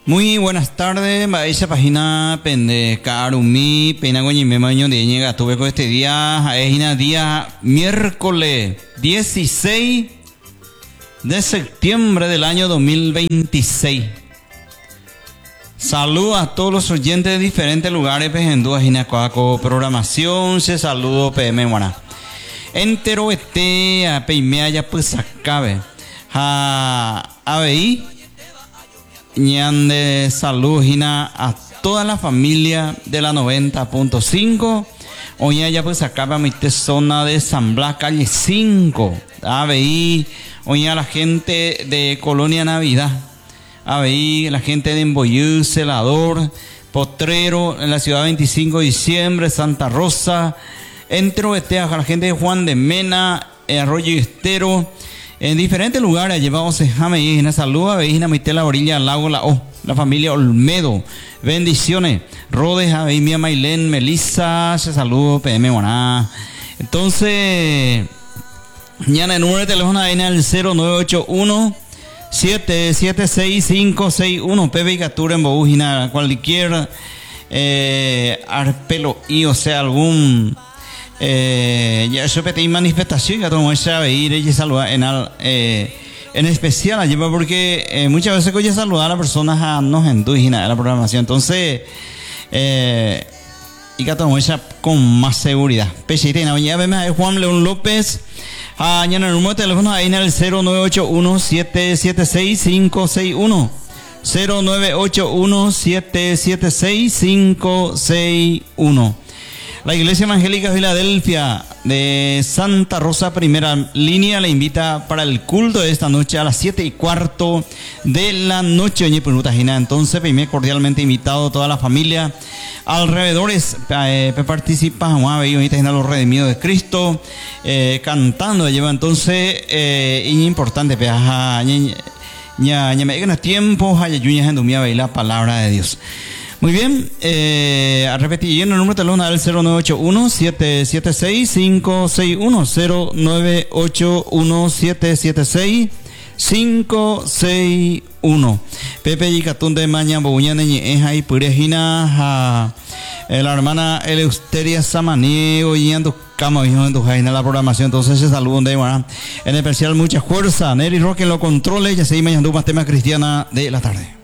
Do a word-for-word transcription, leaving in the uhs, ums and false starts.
Muy buenas tardes, esa página pende carumi pena goñi me maño de llega tuve con este día es una día miércoles dieciséis de septiembre del año dos mil veintiséis. Saludo a todos los oyentes de diferentes lugares pejendú ajina coaco programación se saludo P M Guaná. Entero este a peimea ya pues acabe. A ABI ñande salud hina a toda la familia de la noventa punto cinco. Hoy ya pues acaba mi zona de San Blas, calle cinco. A B I, hoy a la gente de Colonia Navidad. A B I, la gente de Emboyú, Celador, Potrero, en la ciudad veinticinco de diciembre, Santa Rosa. Entro este a la gente de Juan de Mena, Arroyo Estero. En diferentes lugares llevamos a una salud a Veína, la orilla al lago La O, la familia Olmedo. Bendiciones. Rodes, a Mía Mailén, Melissa, se saludo, P M Guaná. Entonces, mañana el número de teléfono ahí en el cero nueve ocho uno, siete siete seis, cinco seis uno. Pepe y Catura en Bobujina, cualquier eh, arpelo y o sea algún. Eh, ya eso pedí manifestación que todo muestra a ir y saludar en al, eh, en especial allí porque eh, muchas veces que saludar a las personas a nos indígenas de la programación, entonces eh, y que todo muestra con más seguridad. Pechita ya vemos a Juan León López a el número de teléfono ahí en el cero nueve ocho uno, siete siete seis, cinco seis uno cero nueve ocho uno, siete siete seis, cinco seis uno. La Iglesia Evangélica Filadelfia de Santa Rosa, primera línea, le invita para el culto de esta noche a las siete y cuarto de la noche. Entonces, primero cordialmente invitado toda la familia. Alrededores, eh, participa los redimidos de Cristo, eh, cantando. Lleva entonces, eh, importante, ya me llegan a tiempo, la palabra de Dios. Muy bien, eh, a repetir, el número de teléfono al cero nueve ocho uno, siete siete seis, cinco seis uno, cero nueve ocho uno, siete siete seis, cinco seis uno. Pepe y Catún de Maña, Bobuñana, es ahí, Purejina, la hermana Eleuteria Samaní, oyendo cama, en tu jaina la programación, entonces se saludan de bueno, en especial mucha fuerza, Neri Roque en los controles, ya se mañana más tema cristiana de la tarde.